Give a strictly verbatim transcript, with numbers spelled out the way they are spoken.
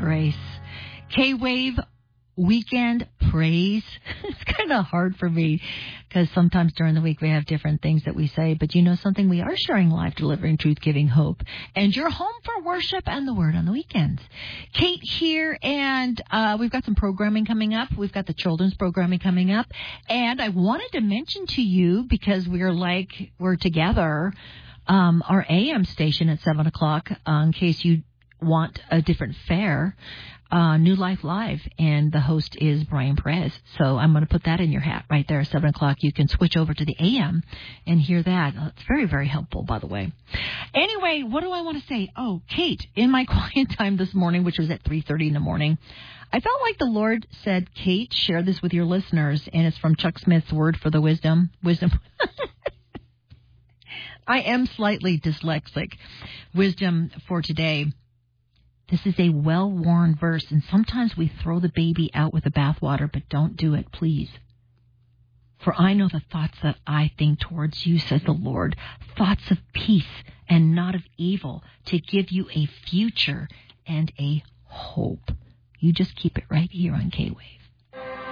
grace. K-Wave Weekend Praise. It's kind of hard for me because sometimes during the week we have different things that we say. But you know something? We are sharing life, delivering truth, giving hope. And you're home for worship and the word on the weekends. Kate here, and uh, we've got some programming coming up. We've got the children's programming coming up. And I wanted to mention to you, because we're like, we're together, um, our A M station at seven o'clock, uh, in case you want a different fare. Uh, New Life Live, and the host is Brian Perez. So I'm going to put that in your hat right there at seven o'clock. You can switch over to the A M and hear that. It's very, very helpful, by the way. Anyway, what do I want to say? Oh, Kate, in my quiet time this morning, which was at three thirty in the morning, I felt like the Lord said, Kate, share this with your listeners, and it's from Chuck Smith's Word for the Wisdom. Wisdom. I am slightly dyslexic. Wisdom for today. This is a well-worn verse, and sometimes we throw the baby out with the bathwater, but don't do it, please. For I know the thoughts that I think towards you, says the Lord, thoughts of peace and not of evil, to give you a future and a hope. You just keep it right here on K-Wave.